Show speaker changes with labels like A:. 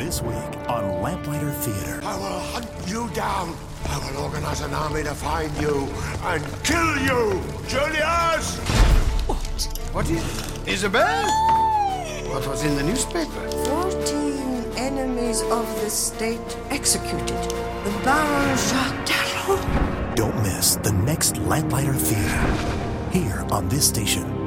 A: This week on Lamplighter Theater.
B: I will hunt you down. I will organize an army to find you and kill you. Julius!
C: What is... Isabel? What was in the newspaper?
D: 14 enemies of the state executed. The Baron Jacques Darrow.
A: Don't miss the next Lamplighter Theater here on this station.